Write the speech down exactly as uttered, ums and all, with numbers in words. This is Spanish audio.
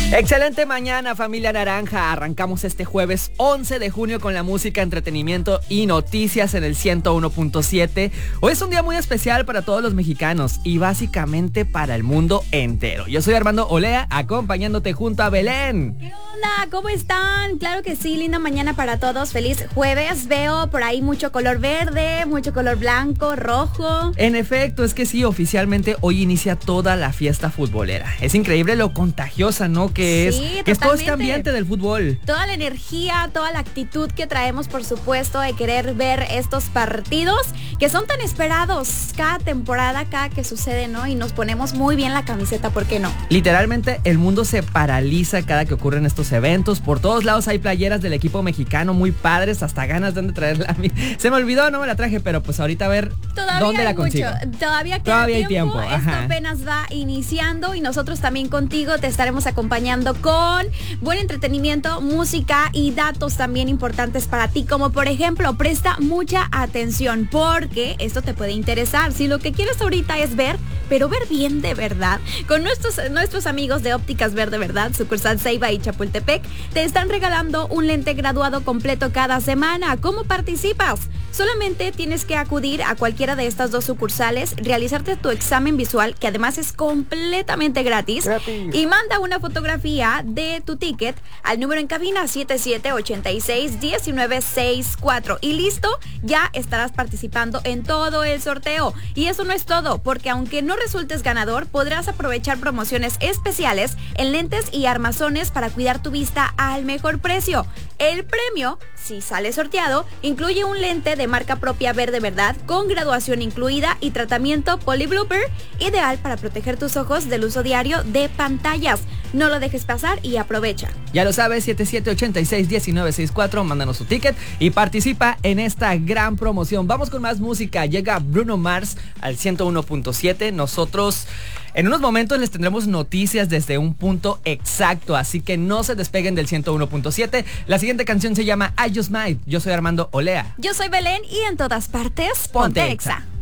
Excelente mañana, familia naranja. Arrancamos este jueves once de junio con la música, entretenimiento y noticias en el ciento uno punto siete. Hoy es un día muy especial para todos los mexicanos y básicamente para el mundo entero. Yo soy Armando Olea, acompañándote junto a Belén. ¿Qué onda? ¿Cómo están? Claro que sí, linda mañana para todos. Feliz jueves. Veo por ahí mucho color verde, mucho color blanco, rojo. En efecto, es que sí, oficialmente hoy inicia toda la fiesta futbolera. Es increíble lo contagiosa, ¿no? Que es, sí, que es todo este ambiente del fútbol. Toda la energía, toda la actitud que traemos, por supuesto, de querer ver estos partidos que son tan esperados cada temporada, cada que sucede, ¿no? Y nos ponemos muy bien la camiseta, ¿por qué no? Literalmente el mundo se paraliza cada que ocurren estos eventos. Por todos lados hay playeras del equipo mexicano muy padres, hasta ganas de traerla a mí. Se me olvidó, no me la traje, pero pues ahorita a ver Todavía dónde la consigo. Mucho. Todavía queda Todavía hay tiempo. tiempo. Esto Ajá. apenas va iniciando y nosotros también contigo te estaremos acompañando con buen entretenimiento, música y datos también importantes para ti, como por ejemplo, presta mucha atención porque esto te puede interesar. Si lo que quieres ahorita es ver, pero ver bien de verdad, con nuestros, nuestros amigos de Ópticas Ver de Verdad, sucursal Ceiba y Chapultepec, te están regalando un lente graduado completo cada semana. ¿Cómo participas? Solamente tienes que acudir a cualquiera de estas dos sucursales, realizarte tu examen visual, que además es completamente gratis, gratis. Y manda una fotografía de tu ticket al número en cabina siete siete ocho seis uno nueve seis cuatro y listo, ya estarás participando en todo el sorteo. Y eso no es todo, porque aunque no resultes ganador, podrás aprovechar promociones especiales en lentes y armazones para cuidar tu vista al mejor precio. El premio, si sale sorteado, incluye un lente de marca propia Ver de Verdad con graduación incluida y tratamiento Polyblooper, ideal para proteger tus ojos del uso diario de pantallas. No lo dejes pasar y aprovecha. Ya lo sabes, siete siete ocho seis uno nueve seis cuatro, mándanos tu ticket y participa en esta gran promoción. Vamos con más música. Llega Bruno Mars al ciento uno punto siete. Nosotros en unos momentos les tendremos noticias desde un punto exacto, así que no se despeguen del ciento uno punto siete. La siguiente canción se llama I Just Might. Yo soy Armando Olea. Yo soy Belén y en todas partes, ponte, ponte Exa. Exa.